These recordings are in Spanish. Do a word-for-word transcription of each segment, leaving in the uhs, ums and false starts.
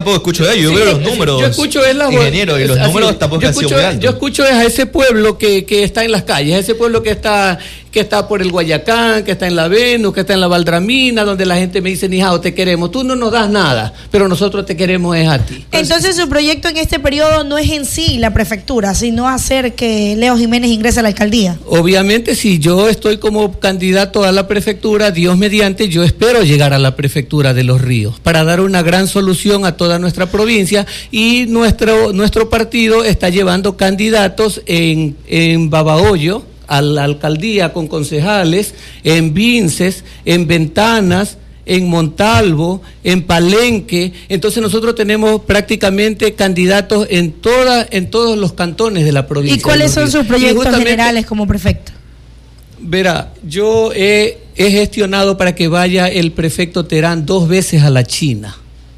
tampoco escucho de ellos, yo sí, veo los números. Yo escucho es la ingeniero, y los así, números tampoco han sido muy altos. Yo escucho es a ese pueblo que, que está en las calles, a ese pueblo que está que está por el Guayacán, que está en la Venus, que está en la Valdramina, donde la gente me dice, Nijao, te queremos, tú no nos das nada, pero nosotros te queremos es a ti. Entonces, Entonces su proyecto en este periodo no es en sí la prefectura, sino hacer que Leo Jiménez ingrese a la alcaldía. Obviamente, si yo estoy como candidato a la prefectura, Dios mediante, yo espero llegar a la prefectura de Los Ríos para dar una gran solución a toda nuestra provincia, y nuestro, nuestro partido está llevando candidatos en, en Babahoyo a la alcaldía con concejales, en Vinces, en Ventanas, en Montalvo, en Palenque. Entonces nosotros tenemos prácticamente candidatos en toda, en todos los cantones de la provincia. ¿Y cuáles son sus proyectos generales como prefecto? Verá, yo he, he gestionado para que vaya el prefecto Terán dos veces a la China.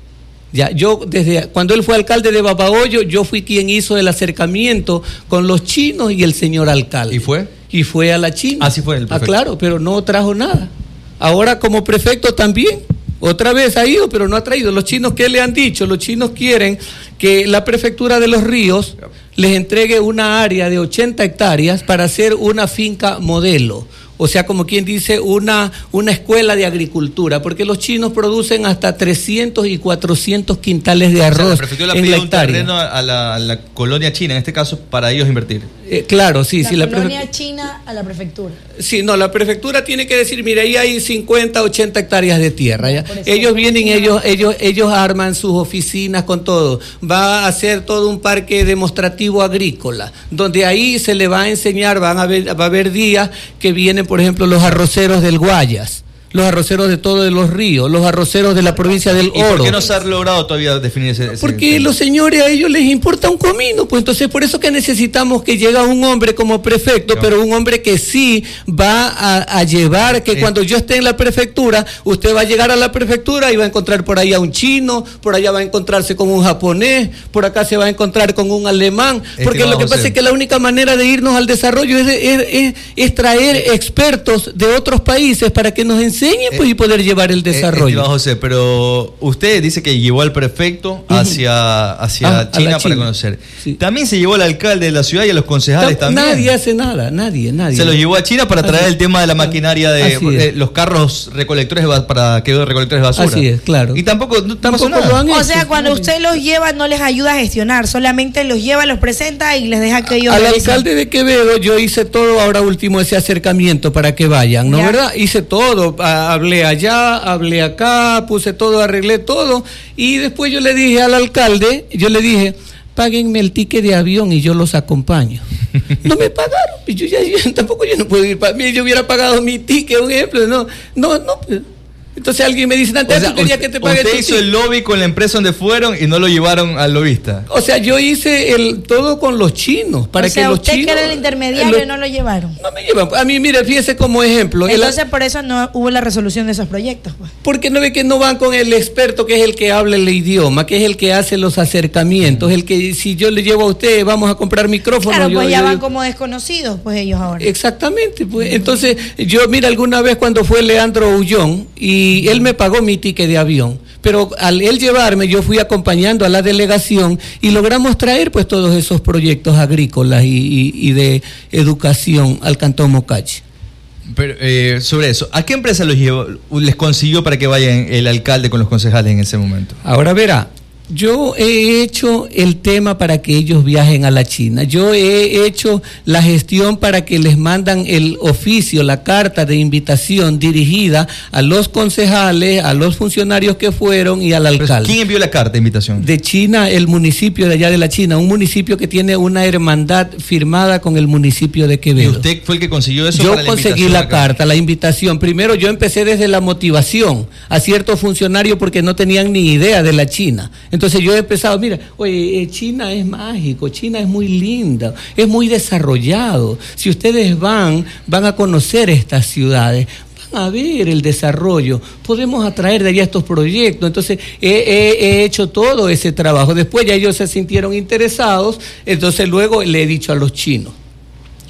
Ya, yo desde cuando él fue alcalde de Babahoyo, yo fui quien hizo el acercamiento con los chinos y el señor alcalde. ¿Y fue? Y fue a la China. Así fue el prefecto. Ah, claro, pero no trajo nada. Ahora como prefecto también, otra vez ha ido, pero no ha traído. Los chinos, ¿qué le han dicho? Los chinos quieren que la prefectura de Los Ríos les entregue una área de ochenta hectáreas para hacer una finca modelo. O sea, como quien dice, una, una escuela de agricultura, porque los chinos producen hasta trescientos y cuatrocientos quintales de arroz. O sea, la prefectura le pide un terreno a la, a la colonia china, en este caso, para ellos invertir. Eh, claro, sí. La sí, colonia la china a la prefectura. Sí, no, la prefectura tiene que decir, mire, ahí hay cincuenta, ochenta hectáreas de tierra. ¿ya? Ellos vienen, ellos, ellos, ellos arman sus oficinas con todo. Va a hacer todo un parque demostrativo agrícola, donde ahí se le va a enseñar, van a ver, va a haber días que vienen, por ejemplo, los arroceros del Guayas, los arroceros de todos de los ríos, los arroceros de la provincia del Oro. ¿Y por qué no se ha logrado todavía definir ese? ese Porque ese... los señores, a ellos les importa un comino, pues entonces por eso que necesitamos que llegue un hombre como prefecto, no. pero un hombre que sí va a, a llevar, que eh. cuando yo esté en la prefectura, usted va a llegar a la prefectura y va a encontrar por ahí a un chino, por allá va a encontrarse con un japonés, por acá se va a encontrar con un alemán, porque lo que pasa es que la única manera de irnos al desarrollo es, de, es, es, es traer expertos de otros países para que nos enseñen enseñe pues, eh, y poder llevar el desarrollo. Eh, José, pero usted dice que llevó al prefecto hacia, hacia ah, China, China para conocer. Sí. También se llevó al alcalde de la ciudad y a los concejales Ta también. Nadie hace nada, nadie, nadie. Se los llevó a China para traer así el tema de la maquinaria de eh, los carros recolectores de, para que recolectores de basura. Así es, claro. Y tampoco, no, tampoco lo han hecho. O sea, cuando usted los lleva no les ayuda a gestionar, solamente los lleva, los presenta y les deja que ellos... Al alcalde de Quevedo yo hice todo, ahora último ese acercamiento para que vayan, ¿no? ¿Ya? ¿Verdad? Hice todo, hablé allá, hablé acá, puse todo, arreglé todo y después yo le dije al alcalde, yo le dije, páguenme el ticket de avión y yo los acompaño. No me pagaron, yo ya yo, tampoco yo no puedo ir, para mí yo hubiera pagado mi ticket, un ejemplo, no, no, no. Entonces alguien me dice, antes o sea, tú querías que te pague. Usted hizo el lobby con la empresa donde fueron y no lo llevaron al lobista. O sea, yo hice el todo con los chinos para o sea, que los usted chinos. Usted que era el intermediario lo, no lo llevaron. No me llevan. A mí, mire, fíjese como ejemplo. Entonces el, por eso no hubo la resolución de esos proyectos. Pues. Porque no ve que no van con el experto que es el que habla el idioma, que es el que hace los acercamientos, mm. el que si yo le llevo a usted vamos a comprar micrófonos. Claro, yo, pues ya yo, van yo, como desconocidos, pues ellos ahora. Exactamente, pues. Mm. Entonces yo mira alguna vez cuando fue Leandro Ullón y él me pagó mi ticket de avión, pero al él llevarme yo fui acompañando a la delegación y logramos traer pues todos esos proyectos agrícolas y, y, y de educación al Cantón Mocache. Pero eh, sobre eso, ¿a qué empresa los llevó, les consiguió para que vayan el alcalde con los concejales en ese momento? Ahora verá, yo he hecho el tema para que ellos viajen a la China. Yo he hecho la gestión para que les mandan el oficio, la carta de invitación dirigida a los concejales, a los funcionarios que fueron y al alcalde. ¿Quién envió la carta de invitación? De China, el municipio de allá de la China, un municipio que tiene una hermandad firmada con el municipio de Quevedo. ¿Y usted fue el que consiguió eso? Yo para conseguí la, la carta, la invitación. Primero yo empecé desde la motivación a ciertos funcionarios porque no tenían ni idea de la China. Entonces yo he empezado, mira, oye, China es mágico, China es muy linda, es muy desarrollado. Si ustedes van, van a conocer estas ciudades, van a ver el desarrollo, podemos atraer de allá estos proyectos. Entonces he, he, he hecho todo ese trabajo. Después ya ellos se sintieron interesados, entonces luego le he dicho a los chinos,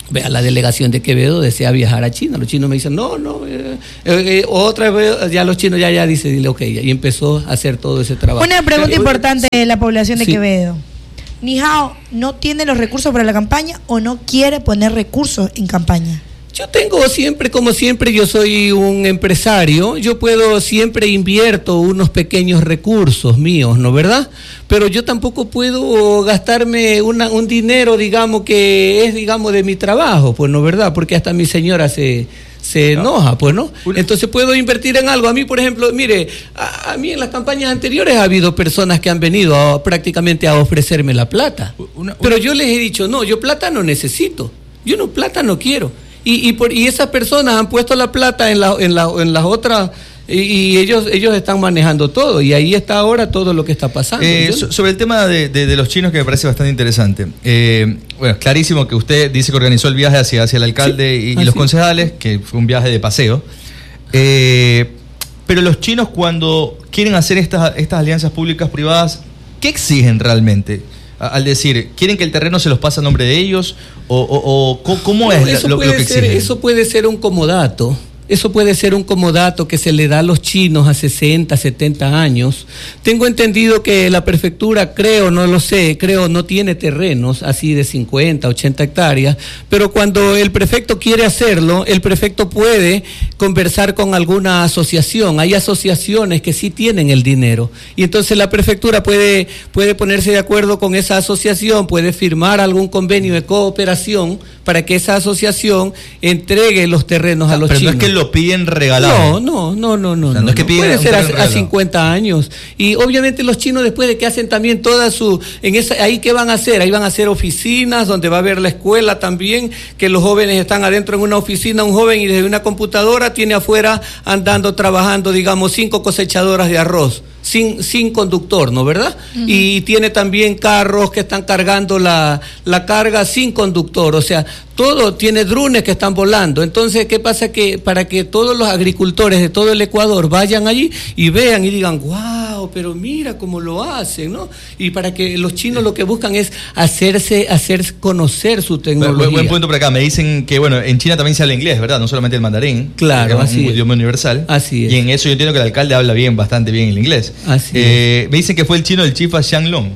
Vea, la delegación de Quevedo desea viajar a China. Los chinos me dicen, no, no, eh, eh, otra vez, ya los chinos ya, ya dicen, dile, ok, y empezó a hacer todo ese trabajo. Una pregunta Pero, importante de la población de sí. Quevedo. Ni Hao no tiene los recursos para la campaña o no quiere poner recursos en campaña. Yo tengo siempre, como siempre, yo soy un empresario, yo puedo, siempre invierto unos pequeños recursos míos, ¿no verdad? Pero yo tampoco puedo gastarme una, un dinero, digamos, que es, digamos, de mi trabajo, pues, ¿no verdad? Porque hasta mi señora se... se enoja, pues, ¿no? Entonces puedo invertir en algo. A mí, por ejemplo, mire, a, a mí en las campañas anteriores ha habido personas que han venido a, prácticamente a ofrecerme la plata. Una, una... Pero yo les he dicho, no, yo plata no necesito. Yo no, plata no quiero. Y, y, por, y esas personas han puesto la plata en, la, en, la, en las otras... Y, y ellos ellos están manejando todo, y ahí está ahora todo lo que está pasando. Eh, so, sobre el tema de, de, de los chinos, que me parece bastante interesante. Eh, bueno, clarísimo que usted dice que organizó el viaje hacia, hacia el alcalde sí, y, y los concejales, que fue un viaje de paseo. Eh, pero los chinos, cuando quieren hacer estas, estas alianzas públicas-privadas, ¿qué exigen realmente? Al decir, ¿quieren que el terreno se los pase a nombre de ellos? ¿O, o, o cómo es eso lo, puede lo que ser, exigen? Eso puede ser un comodato. Eso puede ser un comodato que se le da a los chinos a sesenta, setenta años. Tengo entendido que la prefectura, creo, no lo sé, creo no tiene terrenos así de cincuenta, ochenta hectáreas, pero cuando el prefecto quiere hacerlo, el prefecto puede conversar con alguna asociación. Hay asociaciones que sí tienen el dinero, y entonces la prefectura puede, puede ponerse de acuerdo con esa asociación, puede firmar algún convenio de cooperación para que esa asociación entregue los terrenos ah, a los pero chinos. No es que lo piden regalado. No, no, no, no, no. O sea, no, no es que piden puede ser a, a cincuenta cincuenta años. Y obviamente los chinos, después de que hacen también toda su, en esa, ahí qué van a hacer, ahí van a hacer oficinas donde va a haber la escuela también, que los jóvenes están adentro en una oficina, un joven y desde una computadora tiene afuera andando trabajando, digamos, cinco cosechadoras de arroz. Sin, sin conductor, ¿no verdad? Uh-huh. Y tiene también carros que están cargando la, la carga sin conductor, o sea, todo tiene drones que están volando. Entonces, ¿qué pasa? Que para que todos los agricultores de todo el Ecuador vayan allí y vean y digan, wow, pero mira cómo lo hacen, ¿no? Y para que los chinos lo que buscan es hacerse, hacer conocer su tecnología. Buen, buen punto por acá. Me dicen que, bueno, en China también se habla inglés, ¿verdad? No solamente el mandarín. Claro, así es. Un es. idioma universal. Así es. Y en eso yo entiendo que el alcalde habla bien, bastante bien el inglés. Así eh, me dicen que fue el chino del Chifa Xianglong.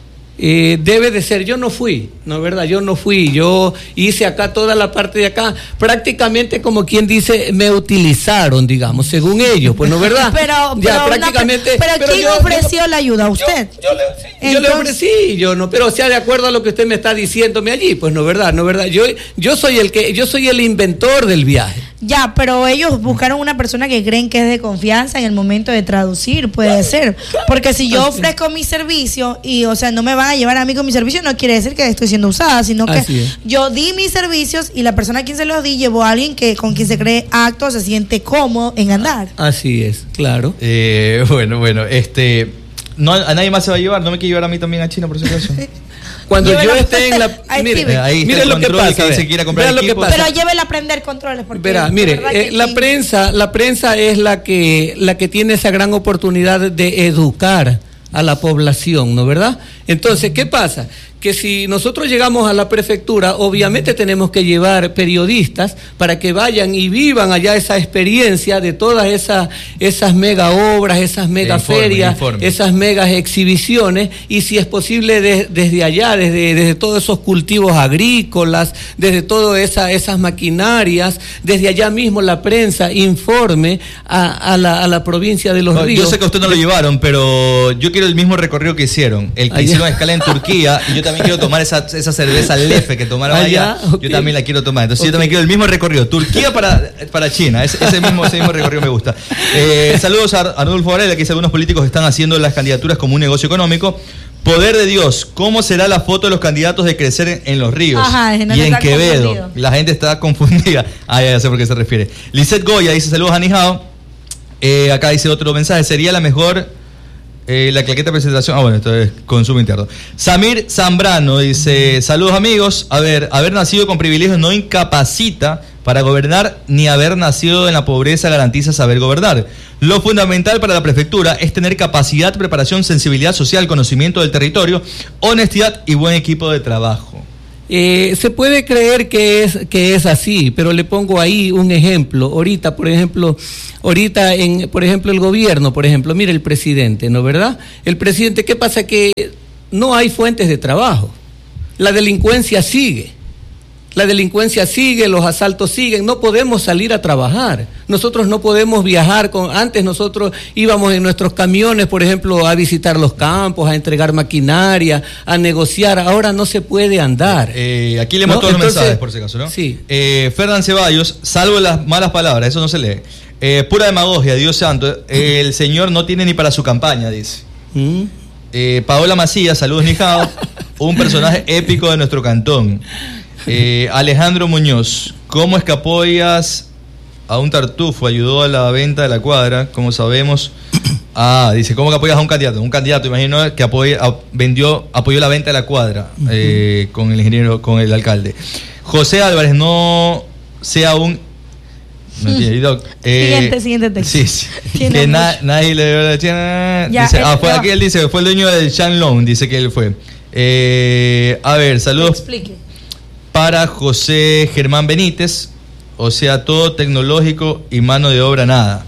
Eh, debe de ser, yo no fui, no es verdad, yo no fui, yo hice acá toda la parte de acá, prácticamente como quien dice, me utilizaron, digamos, según ellos, pues no es verdad. Pero, ya, pero, prácticamente, una, pero, pero ¿quién yo, ofreció yo, la ayuda a usted? Yo, yo, le, sí, Entonces, yo le ofrecí, yo no, pero o sea, de acuerdo a lo que usted me está diciéndome allí, pues no es verdad, no es verdad, yo, yo soy el que, yo soy el inventor del viaje. Ya, pero ellos buscaron una persona que creen que es de confianza en el momento de traducir, puede claro, ser. Claro. Porque si yo ofrezco mi servicio y, o sea, no me van a llevar a mí con mi servicio, no quiere decir que estoy siendo usada, sino que yo di mis servicios y la persona a quien se los di llevó a alguien que con quien se cree acto, se siente cómodo en andar. Así es, claro. Eh, bueno, bueno, este, no, a nadie más se va a llevar, no me quiere llevar a mí también a China, por si acaso. Cuando llévela, yo esté en la... Mire, eh, ahí mire lo que pasa. Que se quiera comprar lo que pasa. Pero llévela a aprender controles. Porque Verá, mire, eh, la sí. prensa la prensa es la que, la que tiene esa gran oportunidad de educar a la población, ¿no verdad? Entonces, ¿qué pasa? Que si nosotros llegamos a la prefectura, obviamente tenemos que llevar periodistas para que vayan y vivan allá esa experiencia de todas esas, esas mega obras, esas mega informe, ferias, informe. esas megas exhibiciones, y si es posible de, desde allá, desde, desde todos esos cultivos agrícolas, desde todas esa, esas maquinarias, desde allá mismo la prensa informe a, a, la, a la provincia de Los no, Ríos. Yo sé que a usted no lo llevaron, pero yo quiero el mismo recorrido que hicieron, el que allá. hicieron a escala en Turquía, y yo también también quiero tomar esa, esa cerveza Lefe que tomaron allá, allá. Okay. Yo también la quiero tomar. Entonces okay. yo también quiero el mismo recorrido. Turquía para, para China. Ese, ese, mismo, ese mismo recorrido me gusta. Eh, saludos a Arnulfo Varela, que dice algunos políticos están haciendo las candidaturas como un negocio económico. Poder de Dios, ¿cómo será la foto de los candidatos de crecer en, en Los Ríos? Ajá, no y en Quevedo? Confundido. La gente está confundida. Ah, ya, ya sé por qué se refiere. Lisette Goya dice, saludos a Nijao. Eh, acá dice otro mensaje, sería la mejor... Eh, la claqueta de presentación, ah bueno, esto es consumo interno. Samir Zambrano dice, saludos amigos, a ver, haber nacido con privilegios no incapacita para gobernar, ni haber nacido en la pobreza garantiza saber gobernar. Lo fundamental para la prefectura es tener capacidad, preparación, sensibilidad social, conocimiento del territorio, honestidad y buen equipo de trabajo. Eh, se puede creer que es, que es así, pero le pongo ahí un ejemplo. Ahorita, por ejemplo, ahorita en, por ejemplo, el gobierno, por ejemplo, mire el presidente, ¿no verdad? El presidente, ¿qué pasa? Que no hay fuentes de trabajo. La delincuencia sigue. La delincuencia sigue, los asaltos siguen, no podemos salir a trabajar, nosotros no podemos viajar, con, antes nosotros íbamos en nuestros camiones, por ejemplo, a visitar los campos, a entregar maquinaria, a negociar, ahora no se puede andar. Eh, aquí leemos ¿no? todos Entonces, los mensajes, por si acaso, ¿no? Sí. Eh, Fernán Ceballos, salvo las malas palabras, eso no se lee. Eh, pura demagogia, Dios santo, eh, el señor no tiene ni para su campaña, dice. ¿Mm? Eh, Paola Macías, saludos Nijao, un personaje épico de nuestro cantón. Eh, Alejandro Muñoz, ¿cómo es que apoyas a un tartufo? Ayudó a la venta de la cuadra, como sabemos. Ah, dice, ¿cómo que apoyas a un candidato? Un candidato, imagino, que apoya, a, vendió, apoyó la venta de la cuadra eh, con el ingeniero, con el alcalde. José Álvarez, no sea un... No tiene, doc, eh, siguiente, siguiente texto. Sí, sí. Que na, nadie le dio la china. Dice, ah, fue aquí, él dice, fue el dueño del Shanlong, dice que él fue. Eh, a ver, saludos. Explique. Para José Germán Benítez, o sea, todo tecnológico y mano de obra nada.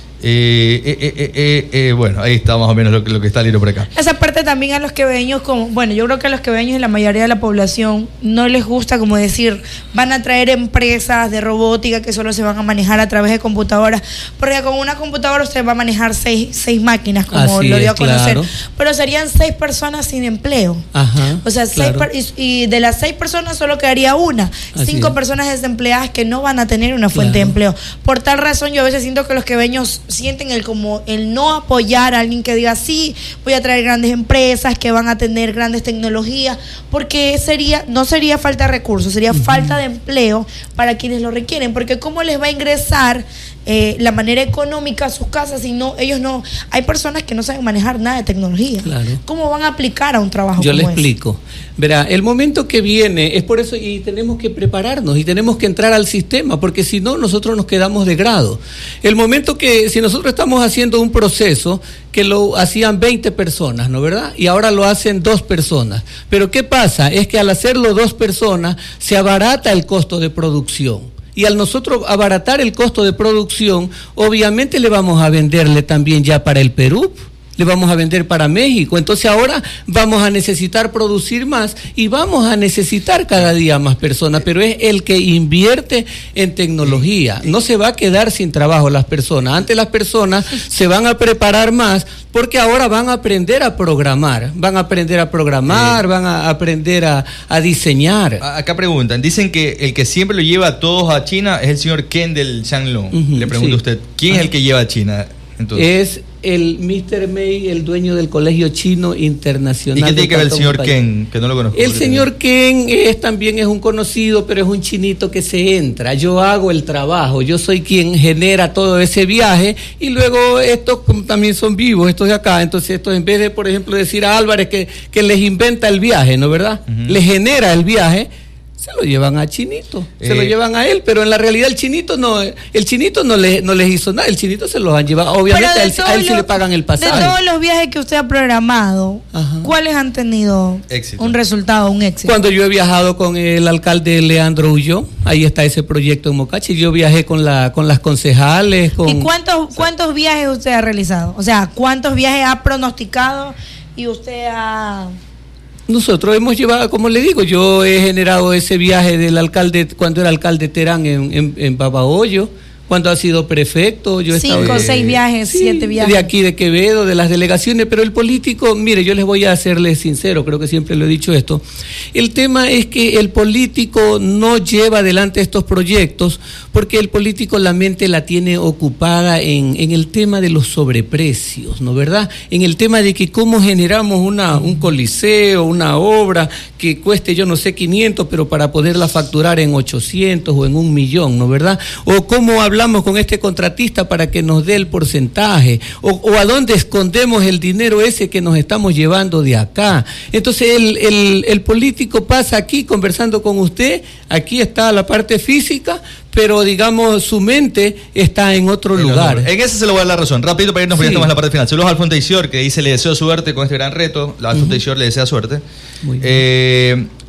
Eh, eh, eh, eh, eh, bueno, ahí está más o menos lo que, lo que está el libro por acá. Esa parte también a los queveños, como, bueno, yo creo que a los queveños y la mayoría de la población no les gusta como decir, van a traer empresas de robótica que solo se van a manejar a través de computadoras, porque con una computadora usted va a manejar seis, seis máquinas, como Así lo dio es, a conocer, claro. Pero serían seis personas sin empleo. Ajá, o sea, seis claro. per, y, y de las seis personas solo quedaría una, Así cinco es. personas desempleadas que no van a tener una fuente claro. de empleo. Por tal razón, yo a veces siento que los queveños sienten el como el no apoyar a alguien que diga sí, voy a traer grandes empresas que van a tener grandes tecnologías, porque sería no sería falta de recursos, sería uh-huh. falta de empleo para quienes lo requieren, porque cómo les va a ingresar eh, la manera económica a sus casas si no, ellos no, hay personas que no saben manejar nada de tecnología. Claro. ¿Cómo van a aplicar a un trabajo Yo como le explico. Ese? Verá, el momento que viene es por eso y tenemos que prepararnos y tenemos que entrar al sistema, porque si no nosotros nos quedamos de grado. El momento que si nosotros estamos haciendo un proceso que lo hacían veinte personas, ¿no verdad? Y ahora lo hacen dos personas. Pero ¿qué pasa? Es que al hacerlo dos personas se abarata el costo de producción. Y al nosotros abaratar el costo de producción, obviamente le vamos a venderle también ya para el Perú, le vamos a vender para México. Entonces ahora vamos a necesitar producir más y vamos a necesitar cada día más personas, pero es el que invierte en tecnología. No se va a quedar sin trabajo las personas. Antes las personas se van a preparar más porque ahora van a aprender a programar. Van a aprender a programar, eh, van a aprender a, a diseñar. Acá preguntan, dicen que el que siempre lo lleva a todos a China es el señor Ken del Shanlong. Uh-huh, Le pregunto sí. a usted, ¿quién uh-huh. es el que lleva a China? Entonces. Es el mister May, el dueño del Colegio Chino Internacional. ¿Y qué tiene que ver el señor Ken, que no lo conozco? El señor Ken es, también es un conocido, pero es un chinito que se entra. Yo hago el trabajo, yo soy quien genera todo ese viaje y luego estos también son vivos, estos de acá. Entonces estos en vez de, por ejemplo, decir a Álvarez que, que les inventa el viaje, ¿no verdad? Uh-huh. Les genera el viaje. Se lo llevan a Chinito, se eh, lo llevan a él, pero en la realidad el Chinito no, el Chinito no, le, no les hizo nada, el Chinito se los han llevado, obviamente a él, a él sí le pagan el pasaje. De todos los viajes que usted ha programado, Ajá. ¿cuáles han tenido éxito. un resultado, un éxito? Cuando yo he viajado con el alcalde Leandro Ulloa, ahí está ese proyecto en Mocachi, yo viajé con la con las concejales. Con, ¿Y cuántos, cuántos viajes usted ha realizado? O sea, ¿cuántos viajes ha pronosticado y usted ha... Nosotros hemos llevado, como le digo, yo he generado ese viaje del alcalde, cuando era alcalde Terán en, en, en Babahoyo, cuando ha sido prefecto. Yo he Cinco, estado, seis eh, viajes, sí, siete viajes. De aquí de Quevedo, de las delegaciones, pero el político, mire, yo les voy a serles sincero, creo que siempre lo he dicho esto, el tema es que el político no lleva adelante estos proyectos porque el político la mente la tiene ocupada en, en el tema de los sobreprecios, ¿no verdad? En el tema de que cómo generamos una, un coliseo, una obra que cueste yo no sé quinientos, pero para poderla facturar en ochocientos o en un millón, ¿no verdad? O cómo hablamos con este contratista para que nos dé el porcentaje, o, o a dónde escondemos el dinero ese que nos estamos llevando de acá. Entonces el, el, el político pasa aquí conversando con usted, aquí está la parte física, pero digamos su mente está en otro en lugar. En ese se lo voy a dar la razón. Rápido para irnos, porque sí. ya estamos en la parte final. Saludos a Alfonso Isior, que dice le deseo suerte con este gran reto. La Alfonso uh-huh. Isior le desea suerte. Eh,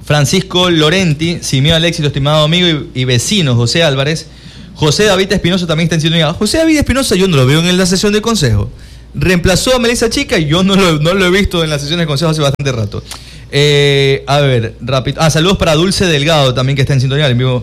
Francisco Lorenti, sin miedo al éxito, estimado amigo y, y vecino José Álvarez. José David Espinosa también está en sintonía. José David Espinosa yo no lo veo en la sesión de consejo. Reemplazó a Melissa Chica y yo no lo, no lo he visto en la sesión de consejo hace bastante rato. Eh, a ver, rápido. Ah, saludos para Dulce Delgado también que está en sintonía. Le envío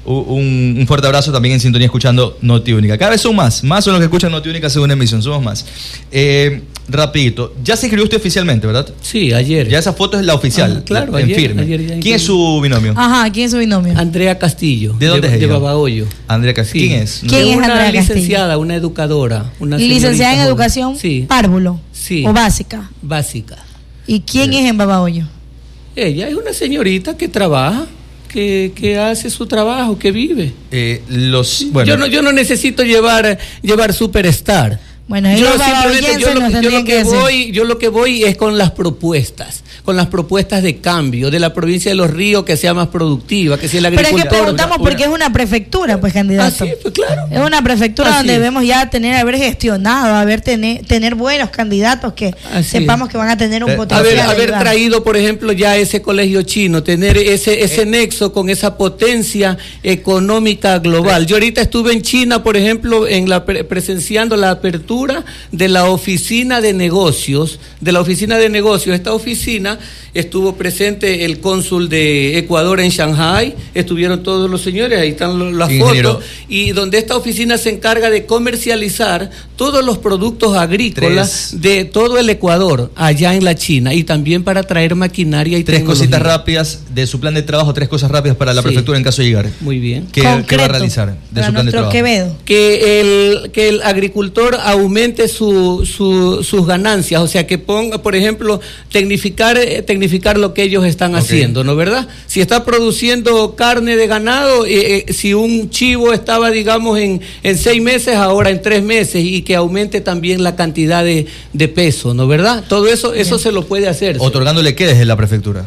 un, un fuerte abrazo también en sintonía escuchando Noti Única. Cada vez son más, más son los que escuchan Noti Única según emisión, somos más. Eh, rapidito, ya se inscribió usted oficialmente, ¿verdad? Sí, ayer. Ya esa foto es la oficial, ah, claro, la, en ayer, firme. Ayer, ayer, ¿Quién es su binomio? Ajá, ¿quién es su binomio? Andrea Castillo. ¿De dónde de, es ella? De Babahoyo. Andrea Castillo. Sí. ¿Quién es? ¿Quién es es una Andrea licenciada, Castillo? una educadora. Una ¿Licenciada en joven. educación? Sí. ¿Párvulo? Sí. ¿O básica? Básica. ¿Y quién sí. es en Babahoyo? Ella es una señorita que trabaja, que, que hace su trabajo, que vive. Eh, los, bueno. Yo no, yo no necesito llevar, llevar superstar. Bueno, yo, los simplemente, yo, lo, yo, lo que que voy, yo lo que voy es con las propuestas, con las propuestas de cambio de la provincia de Los Ríos, que sea más productiva, que sea el agricultor. Pero es que preguntamos porque es una prefectura, pues, candidato. Ah, sí, pues claro. Es una prefectura Así donde es. debemos ya tener, haber gestionado, haber tener, tener buenos candidatos que Así sepamos es. que van a tener un Eh, potencial. Haber, de haber ayudar. traído, por ejemplo, ya ese colegio chino, tener ese, ese Eh. nexo con esa potencia económica global. Yo ahorita estuve en China, por ejemplo, en la pre presenciando la apertura de la oficina de negocios, de la oficina de negocios. Esta oficina estuvo presente el cónsul de Ecuador en Shanghái, estuvieron todos los señores, ahí están lo, las Ingeniero. fotos, y donde esta oficina se encarga de comercializar todos los productos agrícolas Tres. de todo el Ecuador, allá en la China, y también para traer maquinaria y Tres tecnología. cositas rápidas de su plan de trabajo, tres cosas rápidas para la Sí. prefectura en caso de llegar. Muy bien. ¿Qué, ¿qué va a Concreto, realizar de para su plan de nuestro trabajo? Quevedo. Que el, que el agricultor aumente su, su, sus ganancias, o sea, que ponga, por ejemplo, tecnificar, eh, tecnificar lo que ellos están Ok. haciendo, ¿no verdad? Si está produciendo carne de ganado, eh, eh, si un chivo estaba, digamos, en, en seis meses, ahora en tres meses, y que aumente también la cantidad de, de peso, ¿no verdad? Todo eso, eso se lo puede hacer. ¿Otorgándole qué desde la prefectura?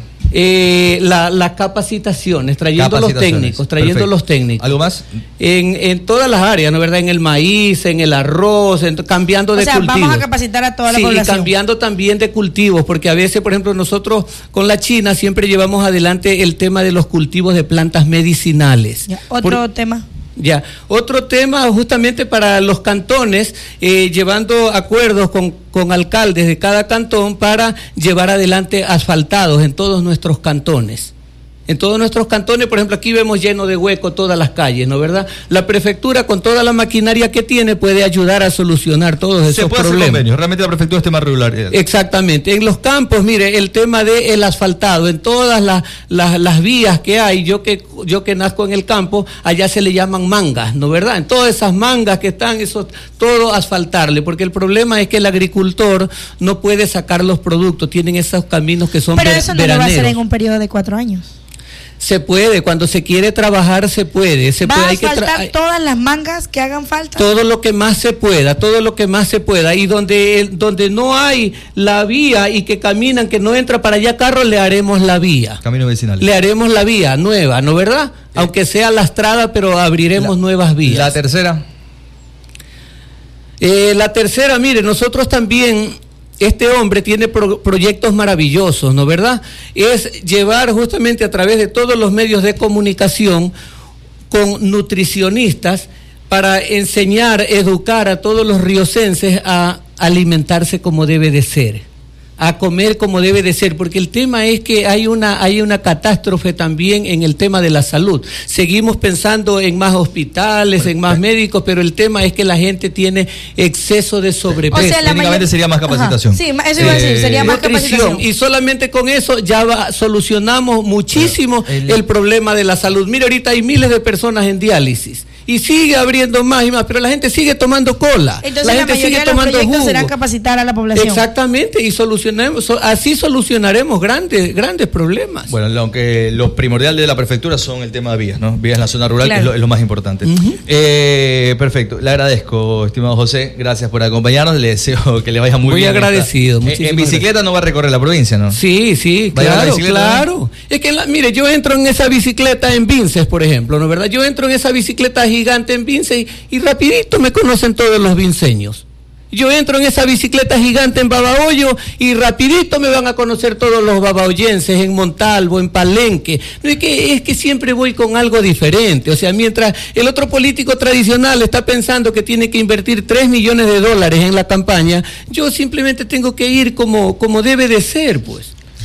Eh, la, las capacitaciones, trayendo los Capacitaciones. técnicos, trayendo Perfecto. los técnicos. ¿Algo más? En, en todas las áreas, ¿no verdad? En el maíz, en el arroz, en, cambiando O de sea, cultivos. vamos a capacitar a toda la Sí, población. y cambiando también de cultivos, porque a veces, por ejemplo, nosotros con la China siempre llevamos adelante el tema de los cultivos de plantas medicinales. Ya, otro Por- tema. ya, otro tema justamente para los cantones, eh, llevando acuerdos con, con alcaldes de cada cantón para llevar adelante asfaltados en todos nuestros cantones. En todos nuestros cantones, por ejemplo, aquí vemos lleno de hueco todas las calles, ¿no verdad? La prefectura, con toda la maquinaria que tiene, puede ayudar a solucionar todos Se esos puede hacer problemas. convenios. Realmente la prefectura es tema regular. Exactamente. En los campos, mire, el tema del asfaltado, en todas las, las, las vías que hay, yo que, yo que nazco en el campo, allá se le llaman mangas, ¿no verdad? En todas esas mangas que están, eso, todo asfaltarle, porque el problema es que el agricultor no puede sacar los productos, tienen esos caminos que son Pero ver- eso no lo va a hacer veraneros. en un periodo de cuatro años. Se puede, cuando se quiere trabajar se puede. Se Va puede a hay que tra- faltar hay- todas las mangas que hagan falta. todo lo que más se pueda, todo lo que más se pueda. Y donde, donde no hay la vía y que caminan, que no entra para allá carro, le haremos la vía. Camino vecinal. Le haremos la vía nueva, ¿no verdad? Aunque sea lastrada, pero abriremos La- nuevas vías. La tercera. Eh, la tercera, mire, nosotros también, este hombre tiene pro- proyectos maravillosos, ¿no verdad? Es llevar justamente a través de todos los medios de comunicación con nutricionistas para enseñar, educar a todos los riocenses a alimentarse como debe de ser, a comer como debe de ser, porque el tema es que hay una, hay una catástrofe también en el tema de la salud. Seguimos pensando en más hospitales, en más médicos, pero el tema es que la gente tiene exceso de sobrepeso. O sea, la Técnicamente mayor- sería más capacitación. Ajá. Sí, ma- eso iba a decir, Eh, sería más Nutrición, capacitación. y solamente con eso ya va- solucionamos muchísimo el- el, problema de la salud. Mira, ahorita hay miles de personas en diálisis y sigue abriendo más y más, pero la gente sigue tomando cola, Entonces la la, gente mayoría sigue de los tomando proyectos jugo. serán capacitar a la población. Exactamente, y solucionemos, so- así solucionaremos grandes, grandes problemas. Bueno, aunque lo primordial de la prefectura son el tema de vías, ¿no? Vías en la zona rural, Claro. que es lo, es lo más importante. Ujú. Eh, perfecto. Le agradezco, estimado José. Gracias por acompañarnos. Le deseo que le vaya muy Muy bien. agradecido, Eh, muchísimas en bicicleta gracias. no va a recorrer la provincia, ¿no? Sí, sí, ¿Va a llevar la claro, bicicleta? claro. Es que, la- mire, yo entro en esa bicicleta en Vinces, por ejemplo, ¿no es verdad? Yo entro en esa bicicleta gigante en Vinces y, y rapidito me conocen todos los vinceños. Yo entro en esa bicicleta gigante en Babahoyo y rapidito me van a conocer todos los babahoyenses en Montalvo, en Palenque. No es que, es que siempre voy con algo diferente. O sea, mientras el otro político tradicional está pensando que tiene que invertir tres millones de dólares en la campaña, yo simplemente tengo que ir como, como debe de ser, pues.